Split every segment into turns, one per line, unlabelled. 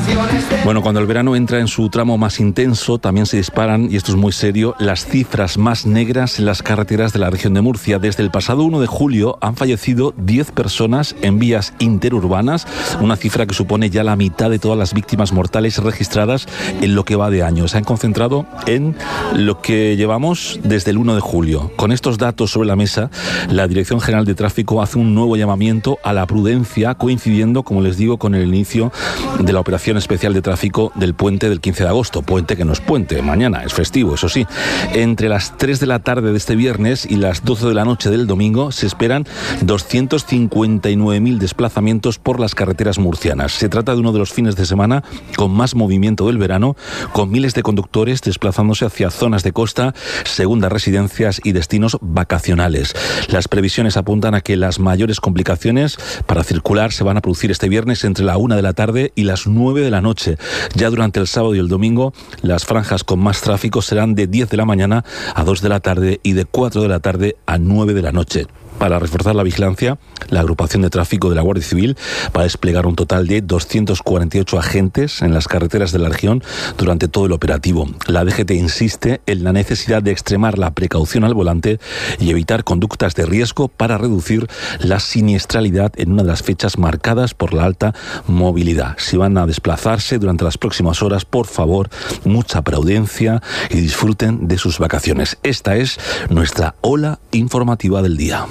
Bueno, cuando el verano entra en su tramo más intenso, también se disparan, y esto es muy serio, las cifras más negras en las carreteras de la región de Murcia. Desde el pasado 1 de julio han fallecido 10 personas en vías interurbanas, una cifra que supone ya la mitad de todas las víctimas mortales registradas en lo que va de año. Se han concentrado en lo que llevamos desde el 1 de julio. Con estos datos sobre la mesa, la Dirección General de Tráfico hace un nuevo llamamiento a la prudencia, coincidiendo, como les digo, con el inicio de la operación especial de tráfico del puente del 15 de agosto. Puente que no es puente, mañana es festivo, eso sí. Entre las 3 de la tarde de este viernes y las 12 de la noche del domingo se esperan 259.000 desplazamientos por las carreteras murcianas. Se trata de uno de los fines de semana con más movimiento del verano, con miles de conductores desplazándose hacia zonas de costa, segundas residencias y destinos vacacionales. Las previsiones apuntan a que las mayores complicaciones para circular se van a producir este viernes entre la 1 de la tarde y las 9 de la noche. Ya durante el sábado y el domingo, las franjas con más tráfico serán de 10 de la mañana a 2 de la tarde y de 4 de la tarde a 9 de la noche. Para reforzar la vigilancia, la agrupación de tráfico de la Guardia Civil va a desplegar un total de 248 agentes en las carreteras de la región durante todo el operativo. La DGT insiste en la necesidad de extremar la precaución al volante y evitar conductas de riesgo para reducir la siniestralidad en una de las fechas marcadas por la alta movilidad. Si van a desplazarse durante las próximas horas, por favor, mucha prudencia y disfruten de sus vacaciones. Esta es nuestra ola informativa del día.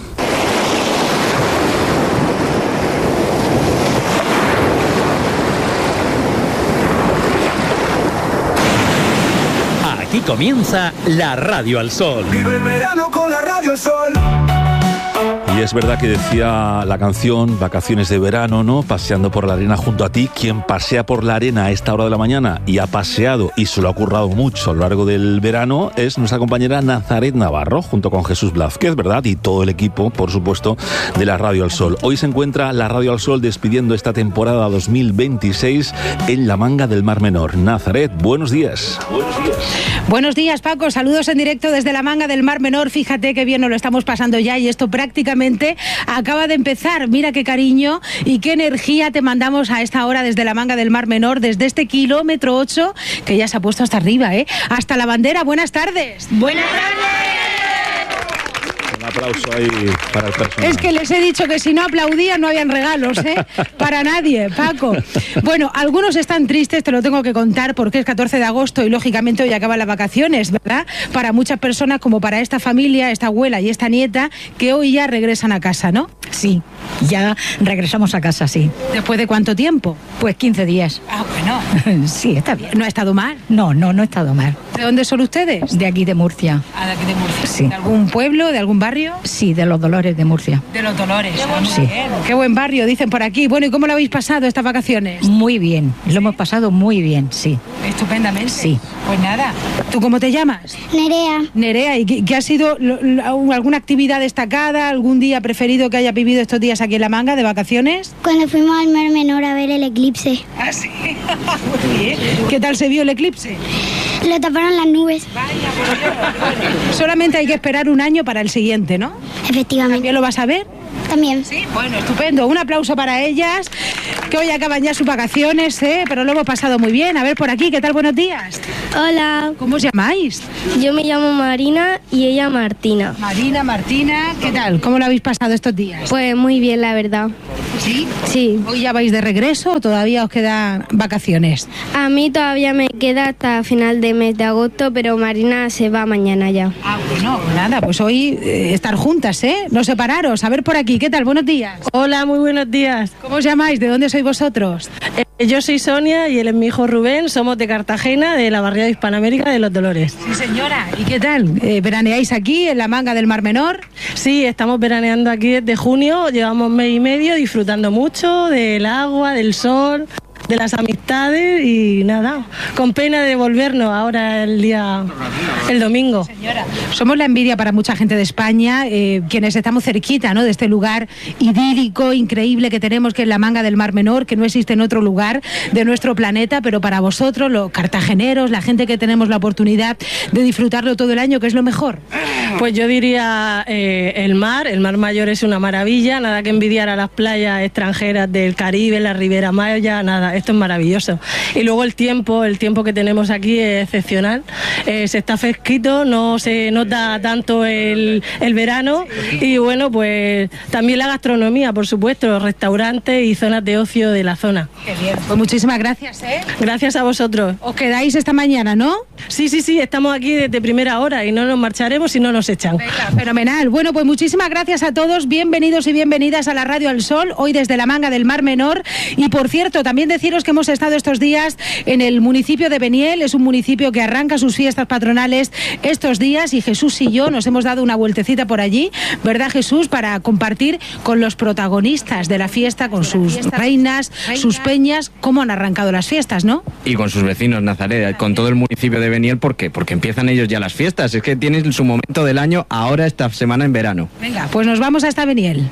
Aquí comienza la Radio al Sol.
Vive el verano con la Radio al Sol.
Y es verdad que decía la canción Vacaciones de verano, ¿no? Paseando por la arena junto a ti. Quien pasea por la arena a esta hora de la mañana y ha paseado y se lo ha currado mucho a lo largo del verano es nuestra compañera Nazaret Navarro, junto con Jesús Blázquez, ¿verdad? Y todo el equipo, por supuesto, de la Radio al Sol. Hoy se encuentra la Radio al Sol despidiendo esta temporada 2026 en la Manga del Mar Menor. Nazaret, buenos días.
Buenos días. Buenos días, Paco. Saludos en directo desde la Manga del Mar Menor. Fíjate qué bien nos lo estamos pasando ya y esto prácticamente acaba de empezar. Mira qué cariño y qué energía te mandamos a esta hora desde la Manga del Mar Menor, desde este kilómetro 8 que ya se ha puesto hasta arriba, hasta la bandera. Buenas tardes.
Buenas tardes.
Un aplauso ahí para el personal.
Es que les he dicho que si no aplaudían no habían regalos, para nadie, Paco. Bueno, algunos están tristes, te lo tengo que contar, porque es 14 de agosto y lógicamente hoy acaban las vacaciones, ¿verdad? Para muchas personas, como para esta familia, esta abuela y esta nieta, que hoy ya regresan a casa, ¿no?
Sí, ya regresamos a casa, sí.
¿Después de cuánto tiempo?
Pues 15 días.
Ah, bueno.
Sí, está bien.
¿No ha estado mal?
No he estado mal.
¿De dónde son ustedes?
De aquí de Murcia.
Ah, de aquí de Murcia.
Sí.
¿De algún pueblo, de algún barrio?
Sí, de Los Dolores de Murcia.
De Los Dolores.
Sí.
Qué buen barrio, dicen por aquí. Bueno, ¿y cómo lo habéis pasado estas vacaciones?
Muy bien, lo hemos pasado muy bien, sí.
Estupendamente.
Sí.
Pues nada, ¿tú cómo te llamas?
Nerea.
Nerea, ¿y qué ha sido alguna actividad destacada, algún día preferido que hayas vivido estos días aquí en La Manga de vacaciones?
Cuando fuimos al Mar Menor a ver el eclipse.
Ah, sí. Muy bien. ¿Qué tal se vio el eclipse?
Lo taparon las nubes.
Vaya, por Dios. Solamente hay que esperar un año para el siguiente, ¿no?
Efectivamente.
¿También lo vas a ver?
También.
Sí, bueno, estupendo. Un aplauso para ellas, que hoy acaban ya sus vacaciones, pero lo hemos pasado muy bien. A ver, por aquí, ¿qué tal? Buenos días.
Hola,
¿Cómo os llamáis?
yo me llamo Marina y ella Martina.
Martina, ¿qué tal? ¿Cómo lo habéis pasado estos días?
Pues muy bien, la verdad.
¿Sí?
Sí,
¿Hoy ya vais de regreso o todavía os quedan vacaciones?
a mí todavía me queda hasta final de mes de agosto, pero Marina se va mañana ya.
Ah, bueno, nada, pues hoy estar juntas, no separaros. A ver por aquí, ¿qué tal? Buenos días.
Hola, muy buenos días.
¿Cómo os llamáis? ¿De dónde sois vosotros?
Yo soy Sonia y él es mi hijo Rubén. Somos de Cartagena, de la barriada Hispanoamérica de Los Dolores.
Sí, señora. ¿Y qué tal? ¿Veraneáis aquí en la Manga del Mar Menor?
Sí, estamos veraneando aquí desde junio. Llevamos mes y medio disfrutando mucho del agua, del sol, de las amistades y nada, con pena de volvernos ahora el domingo.
Señora, somos la envidia para mucha gente de España, quienes estamos cerquita, ¿no?, de este lugar idílico, increíble que tenemos, que es la Manga del Mar Menor, que no existe en otro lugar de nuestro planeta, pero para vosotros, los cartageneros, la gente que tenemos la oportunidad de disfrutarlo todo el año, ¿qué es lo mejor?
Pues yo diría el mar Mayor es una maravilla, nada que envidiar a las playas extranjeras del Caribe, la Ribera Maya, nada, esto es maravilloso. Y luego el tiempo que tenemos aquí es excepcional. Se está fresquito, no se nota tanto el verano. Y bueno, pues también la gastronomía, por supuesto, restaurantes y zonas de ocio de la zona.
Qué bien. Pues muchísimas gracias, ¿eh?
Gracias a vosotros.
Os quedáis esta mañana, ¿no?
Sí, estamos aquí desde primera hora y no nos marcharemos si no nos echan.
Venga, fenomenal. Bueno, pues muchísimas gracias a todos. Bienvenidos y bienvenidas a la Radio al Sol, hoy desde la Manga del Mar Menor. Y por cierto, también deciros que hemos estado estos días en el municipio de Beniel. Es un municipio que arranca sus fiestas patronales estos días y Jesús y yo nos hemos dado una vueltecita por allí, ¿verdad, Jesús? Para compartir con los protagonistas de la fiesta, con sus reinas, sus peñas, cómo han arrancado las fiestas, ¿no?
Y con sus vecinos, Nazaret, con todo el municipio de Beniel. ¿Por qué? Porque empiezan ellos ya las fiestas. Es que tienen su momento del año ahora, esta semana en verano.
Venga, pues nos vamos hasta Beniel.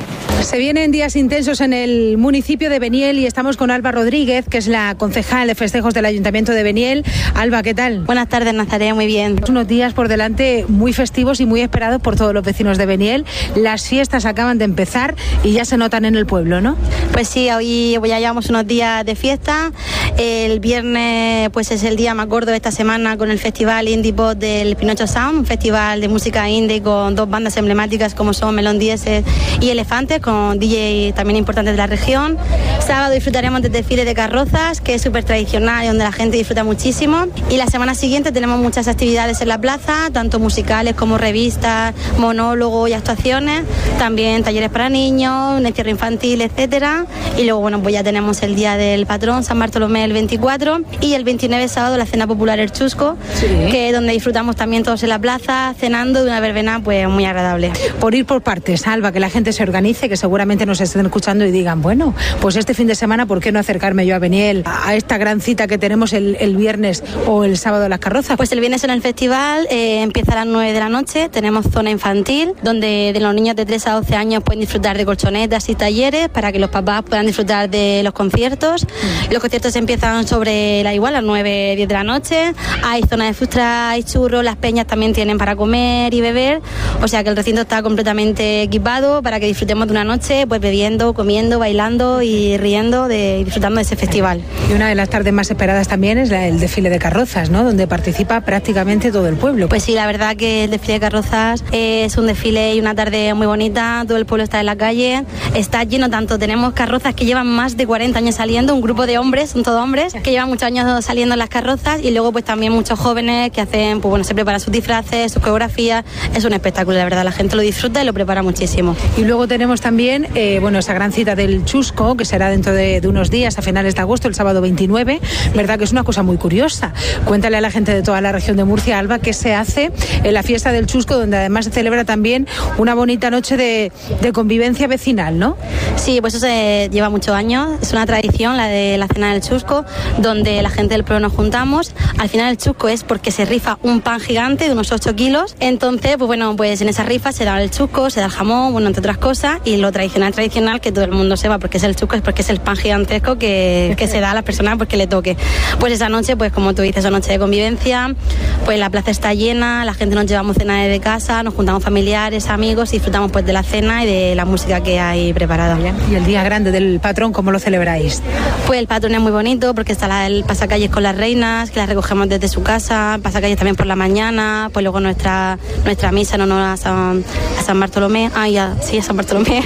Se vienen días intensos en el municipio de Beniel y estamos con Alba Rodríguez, que es la concejal de festejos del Ayuntamiento de Beniel. Alba, ¿qué tal?
Buenas tardes, Nazaret, muy bien.
Unos días por delante muy festivos y muy esperados por todos los vecinos de Beniel. Las fiestas acaban de empezar y ya se notan en el pueblo, ¿no?
Pues sí, hoy ya llevamos unos días de fiesta. El viernes pues es el día más gordo de esta semana con el Festival Indie Pop del Pinocho Sound, un festival de música indie con dos bandas emblemáticas como son Melón Diesel y Elefantes, con DJ también importantes de la región. Sábado disfrutaremos del desfile de carrozas, que es súper tradicional y donde la gente disfruta muchísimo. Y la semana siguiente tenemos muchas actividades en la plaza, tanto musicales como revistas, monólogos y actuaciones, también talleres para niños, un encierro infantil, etcétera. Y luego, bueno, pues ya tenemos el día del patrón, San Bartolomé, el 24, y el 29 sábado la cena popular El Chusco, sí, que es donde disfrutamos también todos en la plaza, cenando de una verbena pues muy agradable.
Por ir por partes, Alba, que la gente se organice, que seguramente nos estén escuchando y digan, bueno, pues este fin de semana, ¿por qué no acercarme yo a Beniel a esta gran cita que tenemos el viernes o el sábado de las carrozas?
Pues el viernes en el festival empieza a las 9 de la noche, tenemos zona infantil, donde de los niños de 3 a 12 años pueden disfrutar de colchonetas y talleres para que los papás puedan disfrutar de los conciertos. Los conciertos empiezan sobre las 9, 10 de la noche, hay zona de frustra, hay churros, las peñas también tienen para comer y beber, o sea que el recinto está completamente equipado para que disfrutemos de una noche pues bebiendo, comiendo, bailando y riendo y disfrutando de ese festival.
Y una de las tardes más esperadas también es el desfile de carrozas, ¿no? Donde participa prácticamente todo el pueblo.
Pues sí, la verdad que el desfile de carrozas es un desfile y una tarde muy bonita, todo el pueblo está en la calle, está lleno tanto, tenemos carrozas que llevan más de 40 años saliendo, un grupo de hombres, son todos hombres, que llevan muchos años saliendo en las carrozas y luego pues también muchos jóvenes que hacen, pues bueno, se preparan sus disfraces, sus coreografías, es un espectáculo, la verdad, la gente lo disfruta y lo prepara muchísimo.
Y luego tenemos también, esa gran cita del Chusco, que será dentro de unos días, a finales de agosto, el sábado 29, ¿verdad? Que es una cosa muy curiosa. Cuéntale a la gente de toda la región de Murcia, Alba, qué se hace en la fiesta del Chusco, donde además se celebra también una bonita noche de convivencia vecinal, ¿no?
Sí, pues eso se lleva muchos años, es una tradición la de la cena del Chusco, donde la gente del pueblo nos juntamos. Al final el Chusco es porque se rifa un pan gigante de unos 8 kilos, entonces pues bueno, pues en esa rifa se da el Chusco, se da el jamón, bueno, entre otras cosas, y lo tradicional que todo el mundo sepa porque es el Chusco, es porque es el pan gigantesco que se da a las personas porque le toque. Pues esa noche, pues como tú dices, esa noche de convivencia, pues la plaza está llena, la gente nos llevamos cena de casa, nos juntamos familiares, amigos, y disfrutamos pues de la cena y de la música que hay preparada.
¿Y el día grande del patrón, cómo lo celebráis?
Pues el patrón es muy bonito porque está el pasacalles con las reinas, que las recogemos desde su casa, pasacalles también por la mañana, pues luego nuestra misa en honor a San Bartolomé, a San Bartolomé.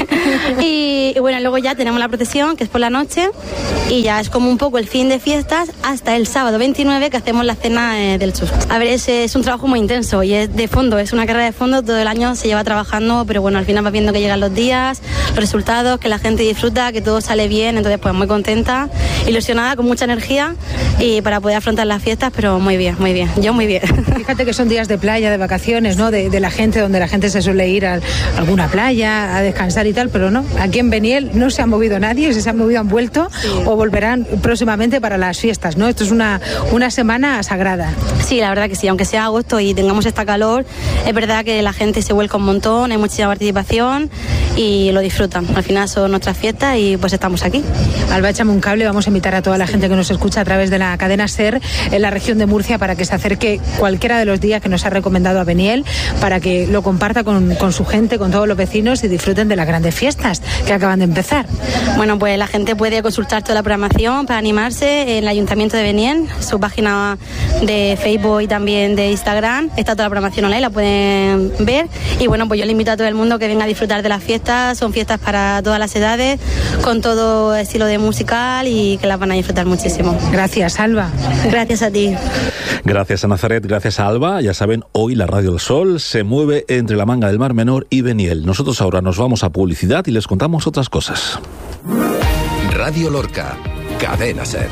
Y bueno, luego ya tenemos la procesión, que es por la noche, y ya es como un poco el fin de fiestas hasta el sábado 29, que hacemos la cena del Chusco. A ver, es un trabajo muy intenso y es de fondo, es una carrera de fondo, todo el año se lleva trabajando, pero bueno, al final vas viendo que llegan los días, los resultados, que la gente disfruta, que todo sale bien, entonces pues muy contenta, ilusionada, con mucha energía y para poder afrontar las fiestas, pero muy bien, yo muy bien.
Fíjate que son días de playa, de vacaciones, ¿no? De la gente, donde la gente se suele ir a alguna playa a descansar y tal, pero no, aquí en Beniel no se ha movido nadie, si se han movido han vuelto, sí, o volverán próximamente para las fiestas, ¿no? Esto es una semana sagrada.
Sí, la verdad que sí, aunque sea agosto y tengamos esta calor, es verdad que la gente se vuelca un montón, hay muchísima participación y lo disfrutan. Al final son nuestras fiestas y pues estamos aquí.
Alba, échame un cable, vamos a invitar a toda la gente que nos escucha a través de la cadena SER en la región de Murcia para que se acerque cualquiera de los días que nos ha recomendado a Beniel, para que lo comparta con su gente, con todos los vecinos y disfruten de las grandes de fiestas que acaban de empezar.
Bueno, pues la gente puede consultar toda la programación para animarse en el Ayuntamiento de Beniel, su página de Facebook y también de Instagram. Está toda la programación online, la pueden ver. Y bueno, pues yo le invito a todo el mundo que venga a disfrutar de las fiestas. Son fiestas para todas las edades, con todo estilo de musical y que las van a disfrutar muchísimo.
Gracias, Alba.
Gracias a ti.
Gracias a Nazaret, gracias a Alba. Ya saben, hoy la Radio del Sol se mueve entre la Manga del Mar Menor y Beniel. Nosotros ahora nos vamos a publicidad y les contamos otras cosas.
Radio Lorca, Cadena Ser.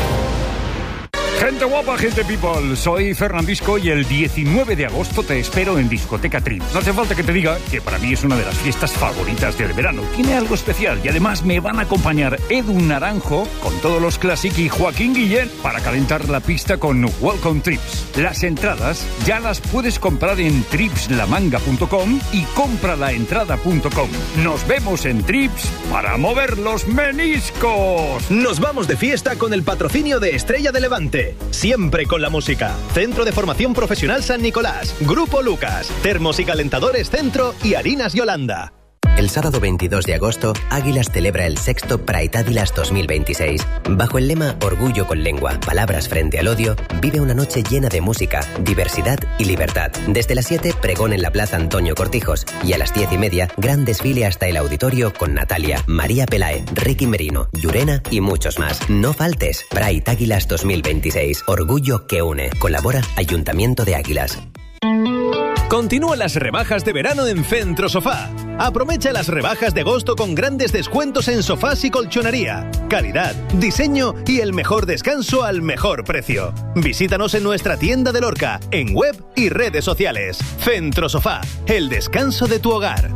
Gente guapa, gente people, soy Fernandisco y el 19 de agosto te espero en Discoteca Trips. No hace falta que te diga que para mí es una de las fiestas favoritas del verano. Tiene algo especial y además me van a acompañar Edu Naranjo con todos los Classic y Joaquín Guillén para calentar la pista con Welcome Trips. Las entradas ya las puedes comprar en tripslamanga.com y compralaentrada.com. Nos vemos en Trips para mover los meniscos.
Nos vamos de fiesta con el patrocinio de Estrella de Levante. Siempre con la música. Centro de Formación Profesional San Nicolás, Grupo Lucas, Termos y Calentadores Centro y Harinas Yolanda.
El sábado 22 de agosto, Águilas celebra el sexto Pride Águilas 2026. Bajo el lema Orgullo con lengua, palabras frente al odio, vive una noche llena de música, diversidad y libertad. Desde las 7, pregón en la Plaza Antonio Cortijos y a las 10:30, gran desfile hasta el auditorio con Natalia, María Pelae, Ricky Merino, Llurena y muchos más. No faltes. Pride Águilas 2026. Orgullo que une. Colabora Ayuntamiento de Águilas.
Continúan las rebajas de verano en Centro Sofá. Aprovecha las rebajas de agosto con grandes descuentos en sofás y colchonería. Calidad, diseño y el mejor descanso al mejor precio. Visítanos en nuestra tienda de Lorca, en web y redes sociales. Centro Sofá, el descanso de tu hogar.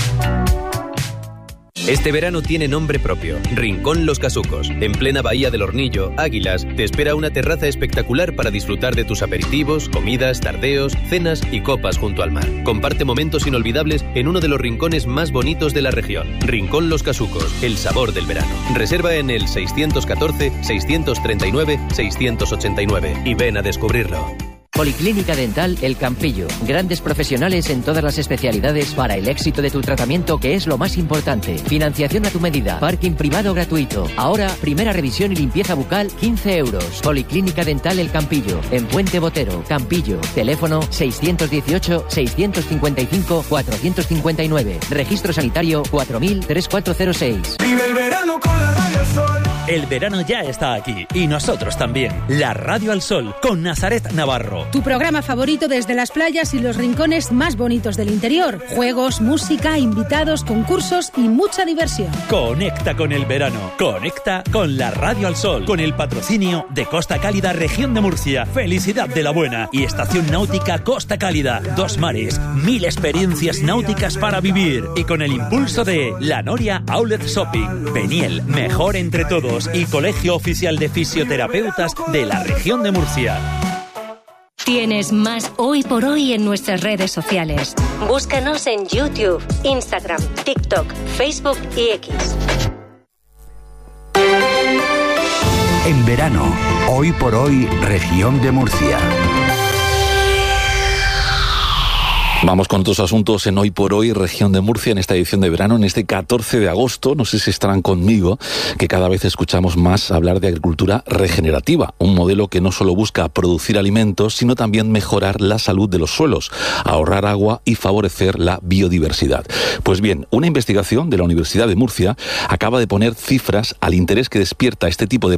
Este verano tiene nombre propio, Rincón Los Casucos. En plena bahía del Hornillo, Águilas, te espera una terraza espectacular para disfrutar de tus aperitivos, comidas, tardeos, cenas y copas junto al mar. Comparte momentos inolvidables en uno de los rincones más bonitos de la región. Rincón Los Casucos, el sabor del verano. Reserva en el 614-639-689 y ven a descubrirlo.
Policlínica Dental El Campillo. Grandes profesionales en todas las especialidades para el éxito de tu tratamiento, que es lo más importante. Financiación a tu medida. Parking privado gratuito. Ahora, primera revisión y limpieza bucal, 15 euros. Policlínica Dental El Campillo. En Puente Botero, Campillo. Teléfono 618-655-459. Registro sanitario 4000-3406.
Vive el verano con la Radio al Sol.
El verano ya está aquí y nosotros también. La Radio al Sol con Nazaret Navarro.
Tu programa favorito desde las playas y los rincones más bonitos del interior. Juegos, música, invitados, concursos y mucha diversión.
Conecta con el verano. Conecta con la Radio al Sol. Con el patrocinio de Costa Cálida, Región de Murcia. Felicidad de la Buena. Y Estación Náutica Costa Cálida. Dos mares. 1000 experiencias náuticas para vivir. Y con el impulso de La Noria Outlet Shopping. Beniel, mejor entre todos. Y Colegio Oficial de Fisioterapeutas de la Región de Murcia.
Tienes más Hoy por Hoy en nuestras redes sociales. Búscanos en YouTube, Instagram, TikTok, Facebook y X.
En verano, Hoy por Hoy, Región de Murcia.
Vamos con otros asuntos en Hoy por Hoy, Región de Murcia, en esta edición de verano, en este 14 de agosto. No sé si estarán conmigo, que cada vez escuchamos más hablar de agricultura regenerativa, un modelo que no solo busca producir alimentos, sino también mejorar la salud de los suelos, ahorrar agua y favorecer la biodiversidad. Pues bien, una investigación de la Universidad de Murcia acaba de poner cifras al interés que despierta este tipo de